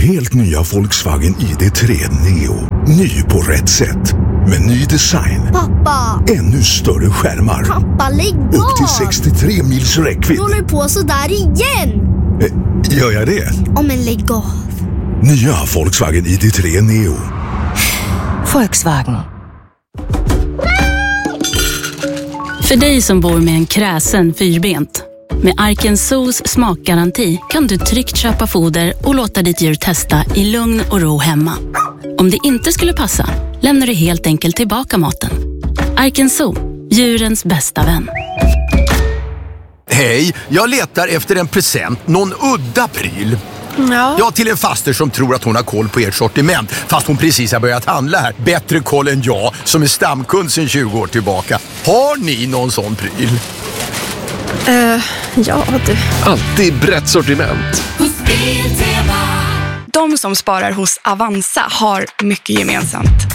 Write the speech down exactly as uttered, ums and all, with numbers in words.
helt nya Volkswagen I D tre Neo. Ny på rätt sätt. Med ny design. Pappa! Ännu större skärmar. Pappa, lägg av! Upp till sextiotre mils räckvidd. Du håller på så där igen! Eh, gör jag det? Om en lägg av. Nya Volkswagen I D tre Neo. Volkswagen. För dig som bor med en kräsen fyrbent. Med Arkensos smakgaranti kan du tryggt köpa foder och låta ditt djur testa i lugn och ro hemma. Om det inte skulle passa, lämnar du helt enkelt tillbaka maten. Arkenso, djurens bästa vän. Hej, jag letar efter en present, någon udda pryl. Ja. Ja, till en faster som tror att hon har koll på ert sortiment, fast hon precis har börjat handla här. Bättre koll än jag, som är stamkund sedan tjugo år tillbaka. Har ni någon sån pryl? Uh, ja, du. Alltid brett sortiment. De som sparar hos Avanza har mycket gemensamt.